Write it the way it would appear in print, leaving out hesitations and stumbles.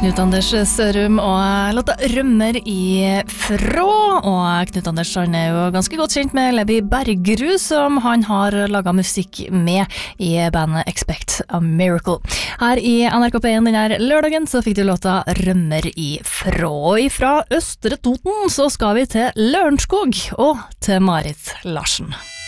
Knut Anders Sørum og låta Rømmer ifrå, og Knut Anders han jo ganske godt kjent med Levi Bergerud, som han har laget musikk med i bandet Expect a Miracle. Her i NRK P1 denne lørdagen så fikk du låta Rømmer ifrå. Fra Østre Toten så skal vi til Lørenskog og til Marit Larsen.